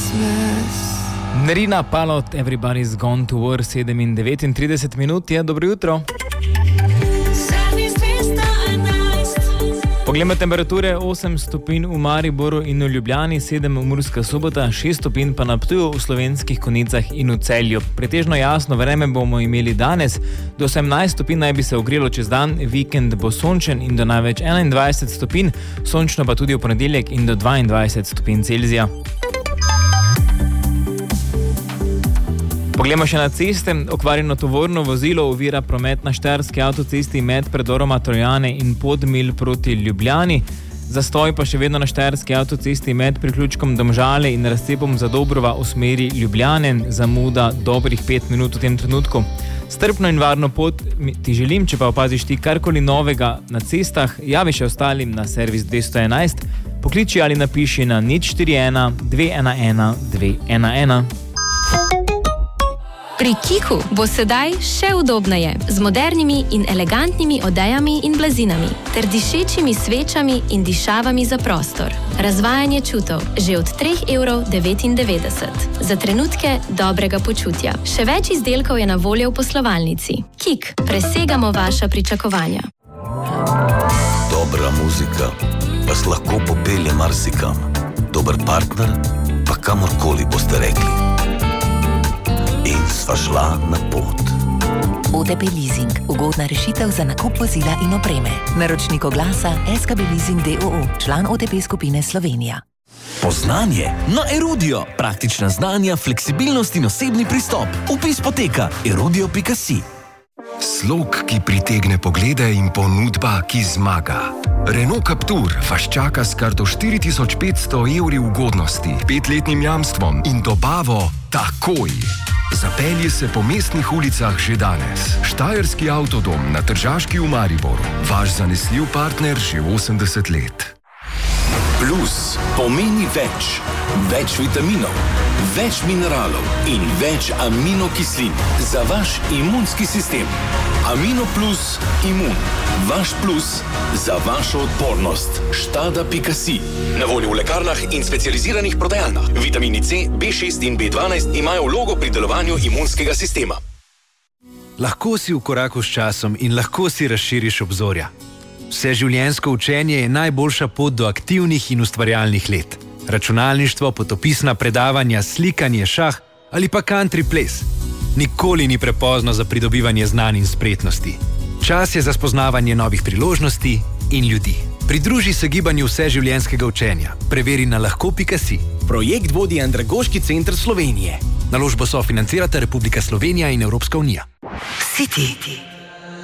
Nerina Palot, Everybody's Gone to War, 7:39 minut je, dobro jutro. Poglejmo temperature, 8 stopinj v Mariboru in v Ljubljani, 7 v Murska Sobota, 6 stopinj pa na Ptuju, v Slovenskih Konjicah in v Celju. Pretežno jasno vreme bomo imeli danes, do 18 stopinj naj bi se ogrelo čez dan, vikend bo sončen in do največ 21 stopinj, sončno pa tudi v ponedeljek in do 22 stopinj Celzija. Poglejmo še na ceste. Okvarjeno tovorno vozilo ovira promet na štajerski avtocesti med predoroma Trojane in Podmilj proti Ljubljani. Zastoj pa še vedno na štajerski avtocesti med priključkom Domžale in razcepom Zadobrova v smeri Ljubljane. Zamuda dobrih 5 minut v tem trenutku. Strpno in varno pot ti želim, če pa opaziš ti karkoli novega na cestah, javi še ostalim na servis 211, pokliči ali napiši na 041 211 211. Pri Kiku bo sedaj še udobneje, z modernimi in elegantnimi odejami in blazinami, ter dišečimi svečami in dišavami za prostor. Razvajanje čutov že od 3,99 €. Za trenutke dobrega počutja. Še več izdelkov je na voljo v poslovalnici. Kik, presegamo vaša pričakovanja. Dobra muzika vas lahko popelje marsikam. Dober partner pa kamorkoli boste rekli. In sva šla na pot. OTP Leasing. Ugodna rešitev za nakup vozila in opreme. Naročnik oglasa SKB Leasing d.o.o. Član OTP skupine Slovenija. Poznanje na Erudio. Praktična znanja, fleksibilnost in osebni pristop. Vpis poteka erudio.si. Slog, ki pritegne poglede in ponudba, ki zmaga. Renault Captur vas čaka s kar do 4500 € ugodnosti, 5-letnim jamstvom in dobavo takoj. Zapelji se po mestnih ulicah že danes. Štajerski avtodom na Tržaški v Mariboru. Vaš zanesljiv partner že 80 let. Plus pomeni več. Več vitaminov, več mineralov in več aminokislin za vaš imunski sistem. Amino Plus Imun. Vaš plus za vašo odpornost. Štada.si. Na voljo v lekarnah in specializiranih prodajalnah. Vitamini C, B6 in B12 imajo vlogo pri delovanju imunskega sistema. Lahko si v koraku s časom in lahko si razširiš obzorja. Vseživljenjsko učenje je najboljša pot do aktivnih in ustvarjalnih let. Računalništvo, potopisna predavanja, slikanje, šah ali pa country ples. Nikoli ni prepozno za pridobivanje znanj in spretnosti. Čas je za spoznavanje novih priložnosti in ljudi. Pridruži se gibanju vseživljenjskega učenja. Preveri na lahko.si. Projekt vodi Andragoški center Slovenije. Naložbo sofinancirata Republika Slovenija in Evropska unija. City.